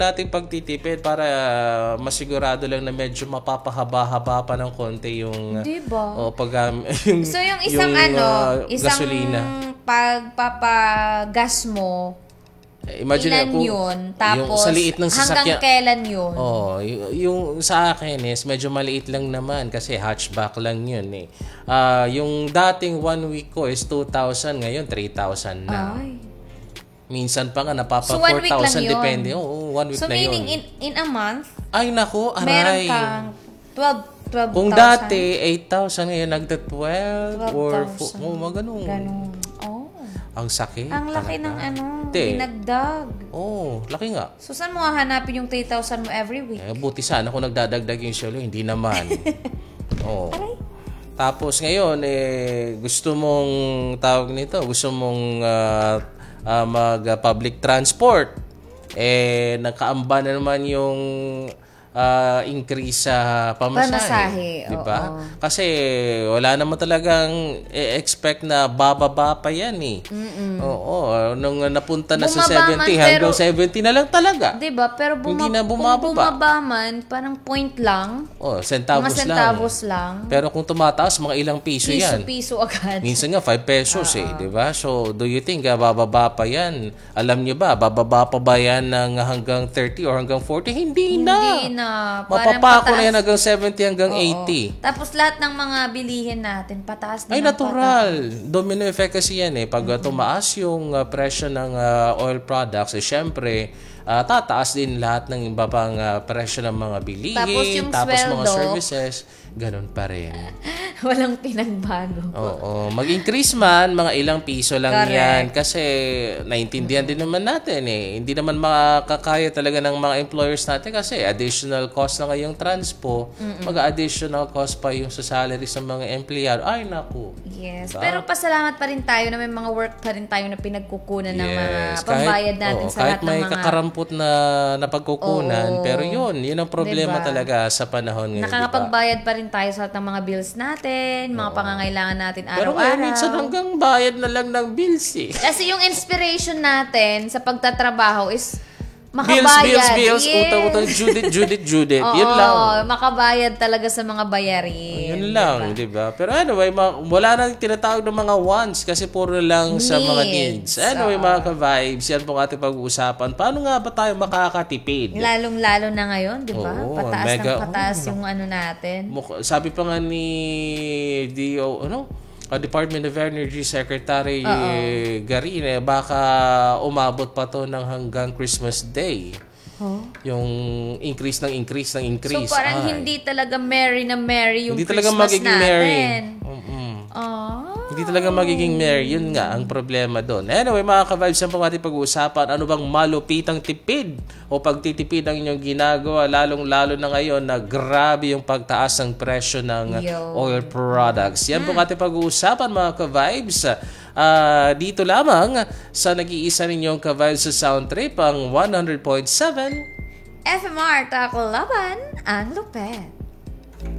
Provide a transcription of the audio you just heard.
nating pagtitipid para masigurado lang na medyo mapapahaba-haba pa ng konti yung diba? yung, so yung isang isang gasolina. Pagpapagas mo, imagine ilan yun? Tapos yung sa liit ng sasakyan, hanggang kailan yun? Yung sa akin is medyo maliit lang naman kasi hatchback lang yun eh. Yung dating 1 week ko is 2,000, ngayon 3,000 na. Ay. Minsan pa nga napapa So, 1 week 4,000 lang yun. depende. Oo, 1 week so na yun. So meaning in a month, ay naku, meron aray. kang 12,000. Kung dati 8,000, ngayon nagda-12 or ganun. Ganun. Oh. Ang sakit. Ang laki talaga. ng dinagdag. Laki nga. So saan mo hahanapin yung 3,000 mo every week? Buti sana kung nagdadagdag yung solo, hindi naman. Aray. Tapos ngayon, gusto mong mag-public transport. Nakaamba na naman yung increase sa pamasahe. Diba? Kasi wala naman talagang expect na bababa pa yan eh. Nung napunta na sa 70, hanggang 70 na lang talaga. Diba? Pero hindi na kung bumaba man, parang point lang. Centavos mga centavos lang. Pero kung tumataas, mga ilang piso yan. Piso agad. Minsan nga 5 pesos diba? So, do you think bababa pa yan? Alam nyo ba, bababa pa ba yan ng hanggang 30 or hanggang 40? Hindi na. Mapapako na yan hanggang 70 hanggang 80. Tapos lahat ng mga bilihin natin, pataas na. Ay, natural. Domino effect kasi yan eh. Pag tumaas yung presyo ng oil products, syempre, tataas din lahat ng iba pang presyo ng mga bilihin. Tapos mga services. Ganun pa rin. Walang pinagbago. Mag-increase man, mga ilang piso lang yan. Kasi naintindihan din naman natin eh. Hindi naman makakaya talaga ng mga employers natin kasi additional cost na ngayong transpo. Mag-additional cost pa yung sa salaries ng mga empleyado. Ay, naku. Yes. Pero pasalamat pa rin tayo na may mga work pa rin tayo na pinagkukunan ng mga pambayad natin sa lahat ng mga... Kahit may kakarampot na pagkukunan. Pero yun ang problema talaga sa panahon ngayon. Nakakapagbayad pa rin tayo sa lahat ng mga bills natin, mga pangangailangan natin araw-araw. Pero minsan hanggang bayad na lang ng bills eh. Kasi yung inspiration natin sa pagtatrabaho is makabayad. Bills, utang-utang, Judith. Yun lang. Makabayad talaga sa mga bayarin. Yun lang, diba? Pero anyway, wala nang tinatawag ng mga wants kasi puro lang sa mga needs. Anyway, mga ka-vibes, yan pong ating pag-uusapan. Paano nga ba tayo makakatipid? Lalong-lalo na ngayon, diba? Pataas yung ano natin. Sabi pa nga ni Department of Energy Secretary Garin, baka umabot pa to ng hanggang Christmas Day. Yung increase. So parang hindi talaga merry yung hindi Christmas talaga magiging natin. merry. Hindi talaga magiging merry. Yun nga ang problema doon. Anyway, mga ka-vibes, yan po ating pag-uusapan. Ano bang malupitang tipid o pagtitipid ang inyong ginagawa, lalong-lalo na ngayon na grabe yung pagtaas ng presyo ng oil products. Yan po ating pag-uusapan, mga ka-vibes. Dito lamang sa nag-iisa ninyong ka-vibes sa Sound Trip, ang 100.7 FMR Takulaban ang Lupet.